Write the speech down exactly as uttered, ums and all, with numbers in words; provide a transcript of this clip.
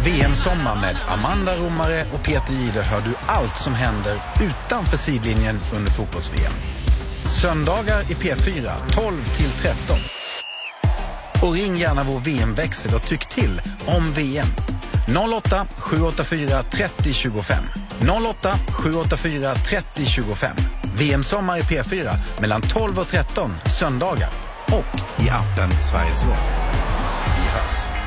V M-sommar med Amanda Romare och Peter Jihde hör du allt som händer utanför sidlinjen under fotbolls-V M. Söndagar i P fyra tolv till tretton. Och ring gärna vår V M-växel och tyck till om V M. noll åtta sju åtta fyra tre noll två fem. noll åtta sju åtta fyra tre noll två fem. V M-sommar i P fyra mellan tolv och tretton söndagar. Och i appen Sveriges Radio. Vi hörs.